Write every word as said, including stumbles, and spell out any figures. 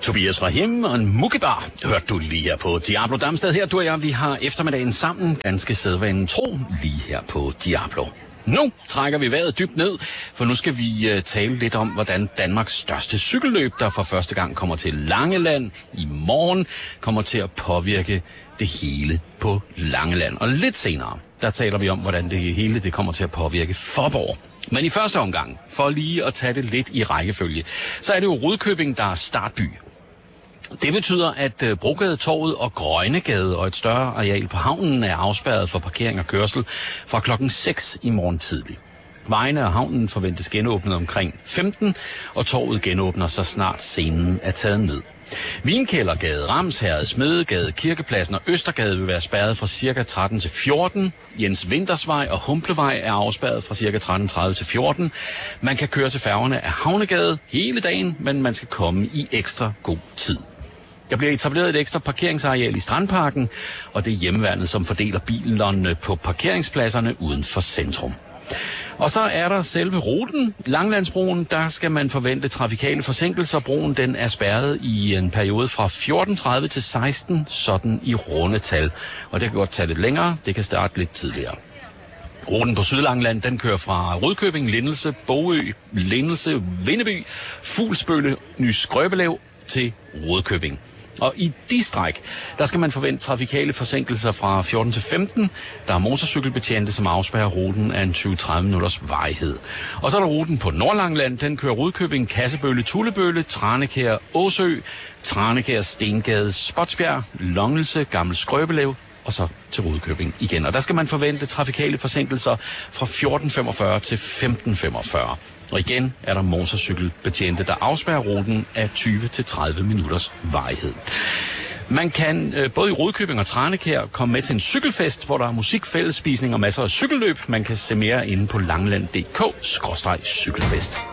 Tobias Rahim og en Mukibar hørte du lige her på Diablo Damsted. Her du og jeg, vi har eftermiddagen sammen, ganske sædvanen tro, lige her på Diablo. Nu trækker vi vejret dybt ned, for nu skal vi uh, tale lidt om, hvordan Danmarks største cykelløb, der for første gang kommer til Langeland i morgen, kommer til at påvirke det hele på Langeland. Og lidt senere, der taler vi om, hvordan det hele det kommer til at påvirke Faaborg. Men i første omgang, for lige at tage det lidt i rækkefølge, så er det jo Rudkøbing, der er startby. Det betyder, at uh, Brogadetorvet og Grønnegade og et større areal på havnen er afspærret for parkering og kørsel fra klokken seks i morgen tidlig. Vejene og havnen forventes genåbnet omkring femten, og torvet genåbner så snart scenen er taget ned. Vinkældergade, Ramsherred, Smedegade, Kirkepladsen og Østergade vil være spærret fra ca. tretten til fjorten. Jens Vintersvej og Humplevej er afspærret fra ca. tretten tredive til fjorten. Man kan køre til færgerne af Havnegade hele dagen, men man skal komme i ekstra god tid. Der bliver etableret et ekstra parkeringsareal i Strandparken, og det er hjemmeværnet, som fordeler bilerne på parkeringspladserne uden for centrum. Og så er der selve ruten, Langelandsbroen. Der skal man forvente trafikale forsinkelser. Broen den er spærret i en periode fra fjorten tredive til seksten, sådan i rundetal. Og det kan godt tage lidt længere, det kan starte lidt tidligere. Ruten på Sydlangeland, den kører fra Rudkøbing, Lindelse, Bogø, Lindelse, Vindeby, Fuglsbølle, Nyskrøbelev til Rudkøbing. Og i de stræk, der skal man forvente trafikale forsinkelser fra fjorten til femten. Der er motorcykelbetjente, som afspærrer ruten af en tyve til tredive minutters varighed. Og så er der ruten på Nordlangeland. Den kører Rudkøbing, Kassebølle, Tullebølle, Tranekær, Åsø, Tranekær, Stengade, Spotsbjerg, Longelse, Gammel Skrøbelev og så til Rudkøbing igen. Og der skal man forvente trafikale forsinkelser fra fjorten femogfyrre til femten femogfyrre. Og igen er der motorcykelbetjente, der afspærrer ruten af tyve til tredive minutters varighed. Man kan øh, både i Rudkøbing og Tranekær komme med til en cykelfest, hvor der er musik, fællesspisning og masser af cykelløb. Man kan se mere inde på langeland punktum d k skråstreg cykelfest.